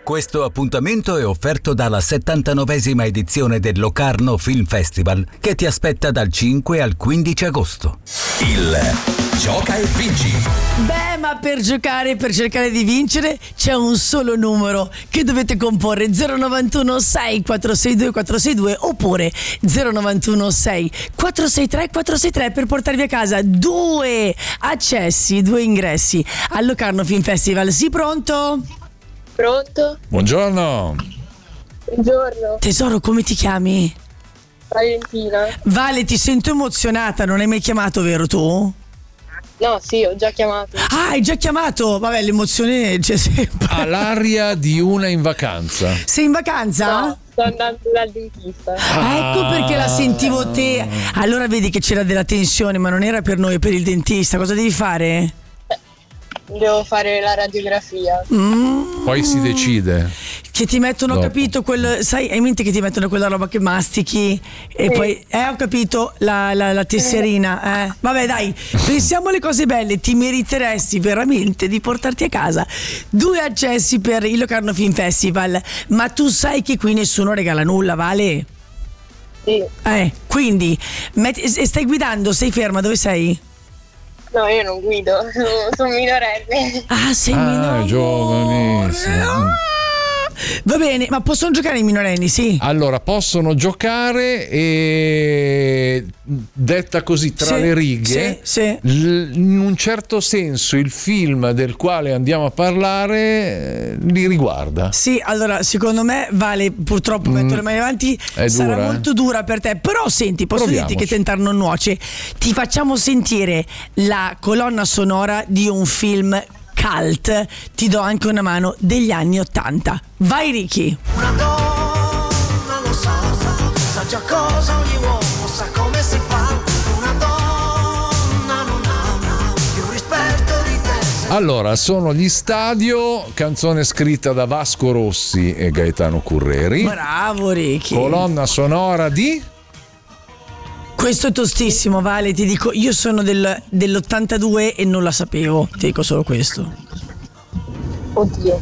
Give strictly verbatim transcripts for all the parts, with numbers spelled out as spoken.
Questo appuntamento è offerto dalla settantanovesima edizione del Locarno Film Festival, che ti aspetta dal cinque al quindici agosto. Il Gioca e Vinci. Beh, ma per giocare, per cercare di vincere, c'è un solo numero che dovete comporre: zero novantuno sei quattro sei due quattro sei due oppure zero novantuno sei quattro sei tre quattro sei tre per portarvi a casa due accessi, due ingressi al Locarno Film Festival. Sì, pronto? Pronto? Buongiorno. Buongiorno. Tesoro, come ti chiami? Valentina. Vale, ti sento emozionata, non hai mai chiamato, vero tu? No, sì, ho già chiamato. Ah, hai già chiamato? Vabbè, l'emozione c'è sempre. Ha l'aria di una in vacanza. Sei in vacanza? No, sto andando dal dentista. Ah, ecco perché la sentivo te. Allora vedi che c'era della tensione, ma non era per noi, è per il dentista. Cosa devi fare? Devo fare la radiografia. Mm. Poi si decide. Che ti mettono, ho Dopo. capito, quel, sai, hai in mente che ti mettono quella roba che mastichi e Sì. poi, eh, ho capito, la, la, la tesserina, eh. Vabbè, dai, pensiamo alle cose belle. Ti meriteresti veramente di portarti a casa due accessi per il Locarno Film Festival, ma tu sai che qui nessuno regala nulla, Vale? Sì. Eh, quindi, metti, e stai guidando, sei ferma, dove sei? No, io non guido, sono, sono minorenne. Ah, sei Ah, minorenne. giovanissimo. Va bene, ma possono giocare i minorenni, sì? Allora, possono giocare e, detta così tra Sì, le righe, sì, sì. l- in un certo senso il film del quale andiamo a parlare eh, li riguarda. Sì, allora secondo me Vale, purtroppo metto le mani avanti, è sarà dura, molto eh? dura per te, però senti, posso dirti Proviamoci. che tentar non nuoce. Ti facciamo sentire la colonna sonora di un film cult, ti do anche una mano, degli anni ottanta. Vai Ricky. Una donna lo sa, sa già cosa ogni uomo sa come si fa. Una donna non ha più rispetto di te. Allora, sono gli Stadio, canzone scritta da Vasco Rossi e Gaetano Curreri. Bravo Ricky. Colonna sonora di... Questo è tostissimo, Vale, ti dico, io sono del, dell'ottantadue e non la sapevo, ti dico solo questo. Oddio.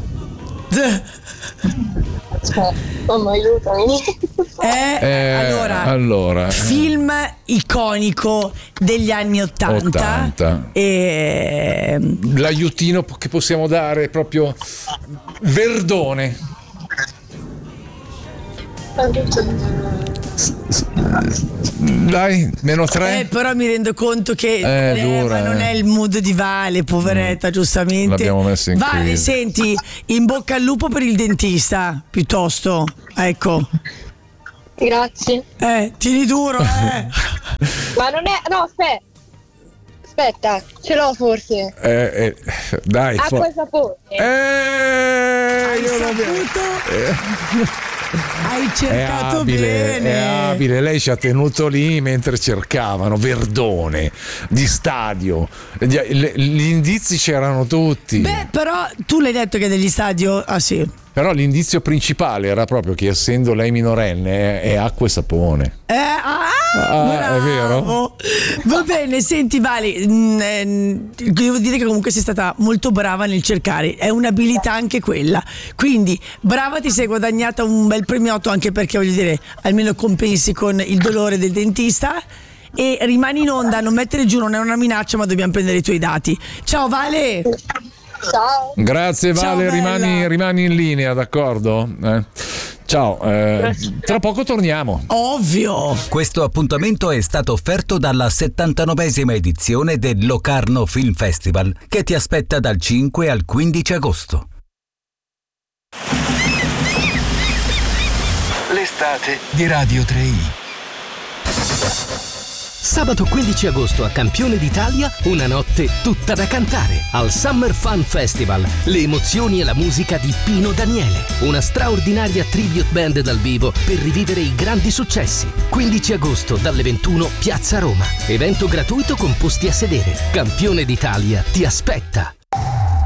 Aspetta, mamma, aiutami. Eh, Eh, allora, allora, eh. film iconico degli anni ottanta. ottanta. E... L'aiutino che possiamo dare è proprio Verdone. Dai, meno tre. Eh, però mi rendo conto che Eh, eh, dura, ma non eh. è il mood di Vale, poveretta, giustamente. L'abbiamo messo in Vale, crisi. senti, in bocca al lupo per il dentista, piuttosto. Ecco. Grazie. Eh, tieni duro, eh. Ma non è... No, aspetta. Aspetta, ce l'ho forse. Eh, eh, dai, Acqua fo- e sapone. eh, Hai io l'ho saputo? Hai È cercato abile, bene. è abile, lei ci ha tenuto lì mentre cercavano Verdone di Stadio. Gli, le- gli indizi c'erano tutti. Beh, però tu l'hai detto che degli stadio. Ah sì. Però l'indizio principale era proprio che, essendo lei minorenne, è, è acqua e sapone. Eh, ah, Ah, è bravo. Va bene, senti Vale, mh, eh, devo dire che comunque sei stata molto brava nel cercare, è un'abilità anche quella, quindi brava, ti sei guadagnata un bel premiotto, anche perché voglio dire, almeno compensi con il dolore del dentista. E rimani in onda, non mettere giù, non è una minaccia, ma dobbiamo prendere i tuoi dati. Ciao Vale. Ciao. Grazie Ciao, Vale, bella. rimani, rimani in linea, d'accordo? Eh. Ciao, eh, tra poco torniamo. Ovvio. Questo appuntamento è stato offerto dalla settantanovesima edizione del Locarno Film Festival, che ti aspetta dal cinque al quindici agosto. L'estate di Radio tre i. Sabato quindici agosto a Campione d'Italia, una notte tutta da cantare. Al Summer Fun Festival, le emozioni e la musica di Pino Daniele. Una straordinaria tribute band dal vivo per rivivere i grandi successi. quindici agosto dalle ventuno, Piazza Roma. Evento gratuito con posti a sedere. Campione d'Italia ti aspetta.